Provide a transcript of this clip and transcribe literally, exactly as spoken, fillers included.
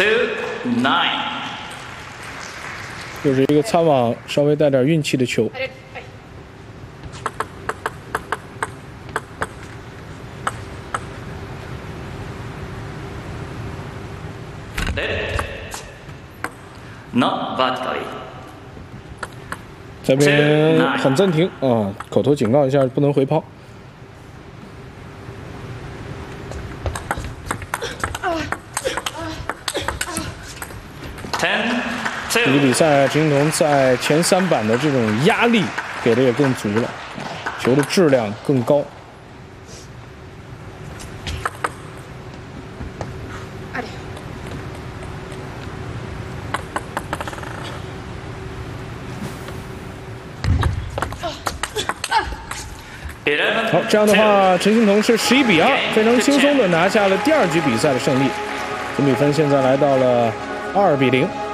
two nine。 又是一个擦网，稍微带点运气的球。 Not vertically。 这边喊暂停啊，口头警告一下，不能回抛。这个比赛，陈幸同在前三板的这种压力给的也更足了，球的质量更高。 好，这样的话，陈幸同是十一比二，非常轻松的拿下了第二局比赛的胜利，总比分现在来到了二比零。